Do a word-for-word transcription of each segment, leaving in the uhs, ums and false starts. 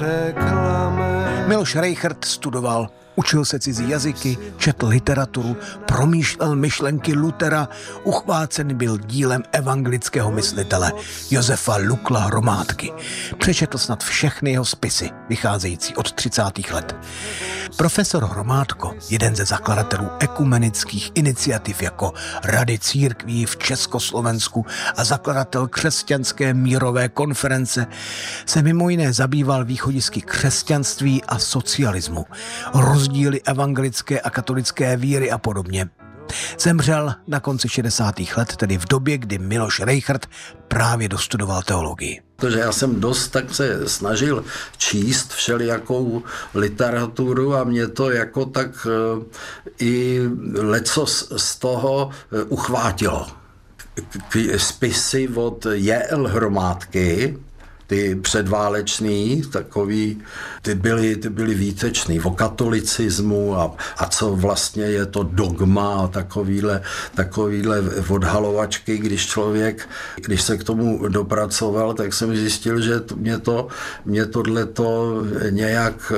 Miloš Rejchrt studoval, učil se cizí jazyky, četl literaturu, promýšlel myšlenky Luthera, uchvácen byl dílem evangelického myslitele Josefa Lukla Hromádky. Přečetl snad všechny jeho spisy, vycházející od třicátých let. Profesor Hromádko, jeden ze zakladatelů ekumenických iniciativ jako Rady církví v Československu a zakladatel Křesťanské mírové konference, se mimo jiné zabýval východisky křesťanství a socialismu, rozdíly evangelické a katolické víry a podobně. Zemřel na konci šedesátých let, tedy v době, kdy Miloš Rejchrt právě dostudoval teologii. Protože já jsem dost tak se snažil číst všelijakou literaturu a mě to jako tak i lecos z toho uchvátilo. Spisy od J L Hromádky, ty předválečný, takový, ty byly, ty byly výtečný o katolicismu a, a co vlastně je to dogma a takovýhle, takovýhle odhalovačky, když člověk, když se k tomu dopracoval, tak jsem zjistil, že mě to, mě tohleto nějak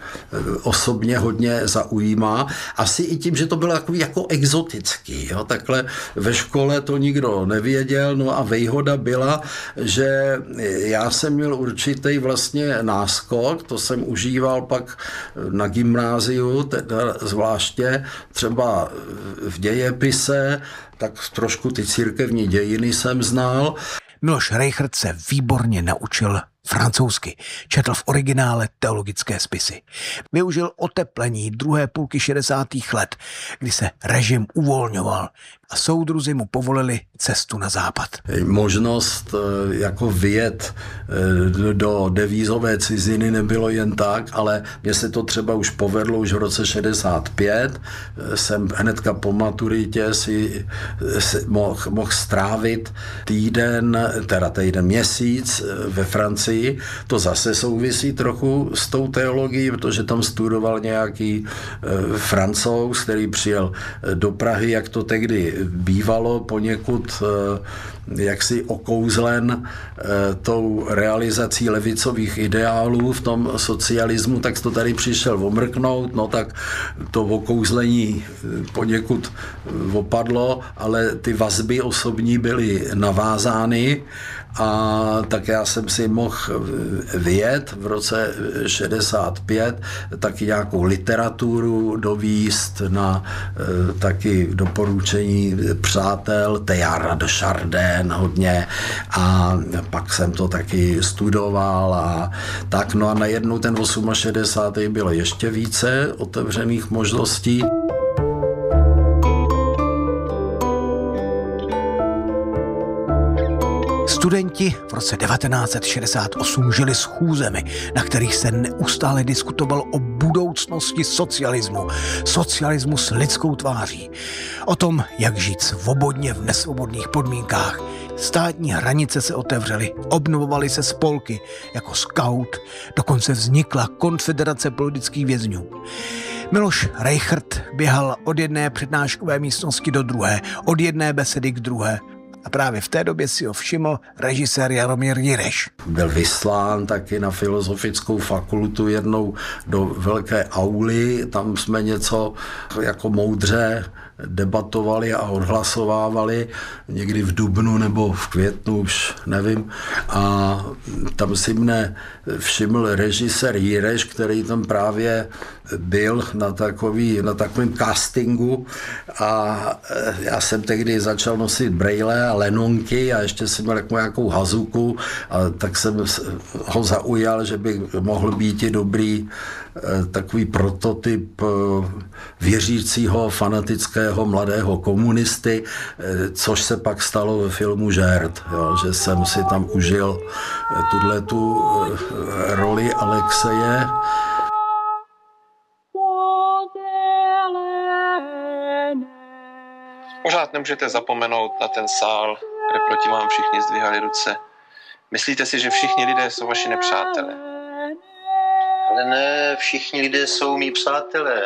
osobně hodně zaujímá. Asi i tím, že to bylo takový jako exotický, jo? Takhle ve škole to nikdo nevěděl, no a výhoda byla, že já jsem měl určitý vlastně náskok, to jsem užíval pak na gymnáziu, teda zvláště třeba v dějepise, tak trošku ty církevní dějiny jsem znal. Miloš Rejchrt se výborně naučil francouzsky. Četl v originále teologické spisy. Využil oteplení druhé půlky šedesátých let, kdy se režim uvolňoval a soudruzi mu povolili cestu na západ. Možnost jako vyjet do devízové ciziny nebylo jen tak, ale mně se to třeba už povedlo už v roce šedesát pět. Jsem hnedka po maturitě si, si mohl, mohl strávit týden, teda týden měsíc ve Francii. To zase souvisí trochu s tou teologií, protože tam studoval nějaký e, Francouz, který přijel do Prahy, jak to tehdy bývalo, poněkud e, jaksi okouzlen e, tou realizací levicových ideálů v tom socialismu, tak to tady přišel omrknout, no tak to okouzlení poněkud opadlo, ale ty vazby osobní byly navázány a tak já jsem si mohl vyjet v roce šedesát pět taky nějakou literaturu dovíst na e, taky doporučení přátel Teilhard de Chardin hodně a pak jsem to taky studoval a tak, no a najednou ten šedesátý osmý bylo ještě více otevřených možností. Studenti v roce devatenáct set šedesát osm žili schůzemi, na kterých se neustále diskutovalo o budoucnosti socialismu. Socialismu s lidskou tváří. O tom, jak žít svobodně v nesvobodných podmínkách. Státní hranice se otevřely, obnovovaly se spolky jako Skaut, dokonce vznikla Konfederace politických vězňů. Miloš Rejchrt běhal od jedné přednáškové místnosti do druhé, od jedné besedy k druhé. A právě v té době si ho všiml režisér Jaromír Jireš. Byl vyslán taky na filozofickou fakultu jednou do velké auly, tam jsme něco jako moudře debatovali a odhlasovávali někdy v dubnu nebo v květnu, už nevím. A tam si mne všiml režisér Jireš, který tam právě byl na, takový, na takovém castingu a já jsem tehdy začal nosit brejle a lenonky a ještě jsem měl nějakou hazuku a tak jsem ho zaujal, že by mohl být i dobrý takový prototyp věřícího, fanatického mladého komunisty, což se pak stalo ve filmu Žert, jo, že jsem si tam užil tuhletu roli Alexeje. Pořád nemůžete zapomenout na ten sál, kde proti vám všichni zdvihali ruce. Myslíte si, že všichni lidé jsou vaši nepřátelé? Ale ne, všichni lidé jsou mý přátelé.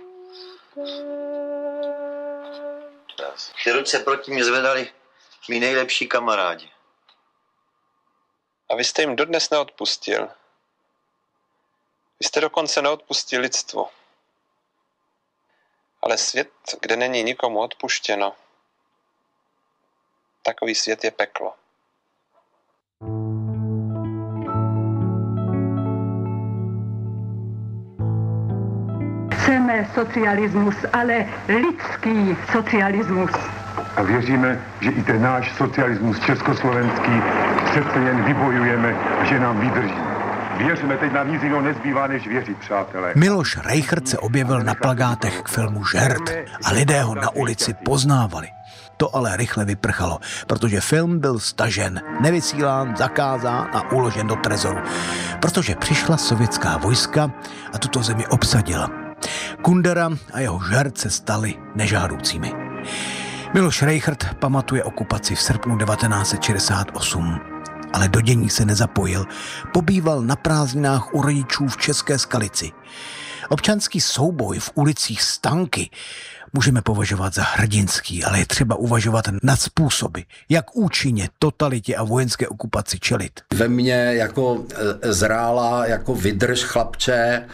Ty ruce proti mě zvedali mý nejlepší kamarádi. A vy jste jim dodnes neodpustil. Vy jste dokonce neodpustil lidstvu. Ale svět, kde není nikomu odpuštěno, takový svět je peklo. Chceme socialismus, ale lidský socialismus. A věříme, že i ten náš socialismus československý přece jen vybojujeme a že nám vydrží. Věříme, teď nám nic jiného nezbývá, než věřit, přátelé. Miloš Rejchrt se objevil na plakátech k filmu Žert a lidé ho na ulici poznávali. To ale rychle vyprchalo, protože film byl stažen, nevysílán, zakázán a uložen do trezoru, protože přišla sovětská vojska a tuto zemi obsadila. Kundera a jeho Žert se stali nežádoucími. Miloš Rejchrt pamatuje okupaci v srpnu devatenáct set šedesát osm, ale do dění se nezapojil. Pobýval na prázdninách u rodičů v České Skalici. Občanský souboj v ulicích Stanky můžeme považovat za hrdinský, ale je třeba uvažovat nad způsoby, jak účinně totalitě a vojenské okupaci čelit. Ve mně jako zrála, jako vydrž chlapče,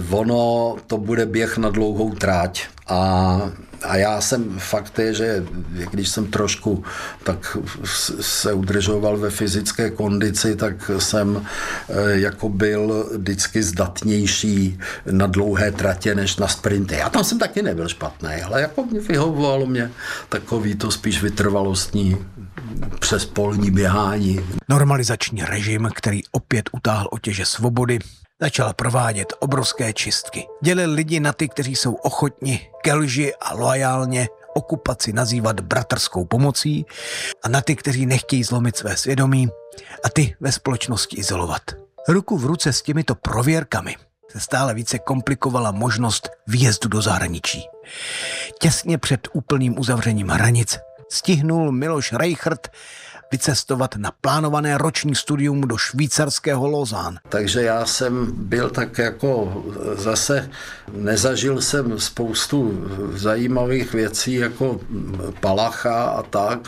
ono to bude běh na dlouhou tráť. A, a já jsem, fakt je, že když jsem trošku tak se udržoval ve fyzické kondici, tak jsem jako byl vždycky zdatnější na dlouhé tratě než na sprinty. Já tam jsem taky nebyl špatný, ale jako mě vyhovovalo mě takový to spíš vytrvalostní přes polní běhání. Normalizační režim, který opět utáhl otěže svobody, začal provádět obrovské čistky. Dělil lidi na ty, kteří jsou ochotni ke lži a loajálně okupaci nazývat bratrskou pomocí, a na ty, kteří nechtějí zlomit své svědomí a ty ve společnosti izolovat. Ruku v ruce s těmito prověrkami se stále více komplikovala možnost výjezdu do zahraničí. Těsně před úplným uzavřením hranic stihnul Miloš Rejchrt vycestovat na plánované roční studium do švýcarského Lausanne. Takže já jsem byl tak jako zase, nezažil jsem spoustu zajímavých věcí jako Palacha a tak,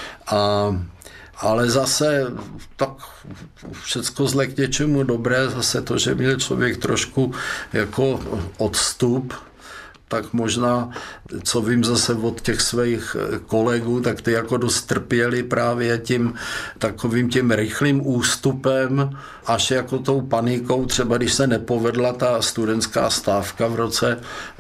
a ale zase tak všecko zle k něčemu dobré, zase to, že měl člověk trošku jako odstup, tak možná, co vím zase od těch svých kolegů, tak ty jako dost trpěli právě tím takovým tím rychlým ústupem, až jako tou panikou, třeba když se nepovedla ta studentská stávka v roce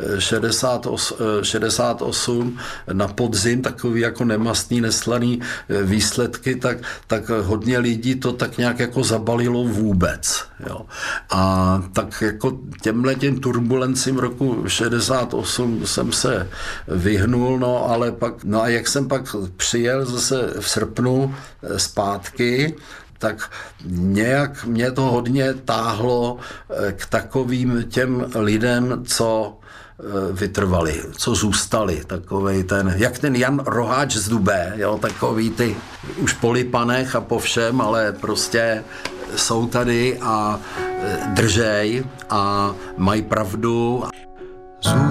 šedesát osm na podzim, takový jako nemastný, neslaný výsledky, tak, tak hodně lidí to tak nějak jako zabalilo vůbec. Jo. A tak jako těmhle těm turbulencím roku šedesát osm jsem se vyhnul, no ale pak, no a jak jsem pak přijel zase v srpnu zpátky, tak nějak mě to hodně táhlo k takovým těm lidem, co vytrvali, co zůstali, takovej ten, jak ten Jan Roháč z Dubé, jo, takový ty už po lipanech a po všem, ale prostě jsou tady a držej a mají pravdu.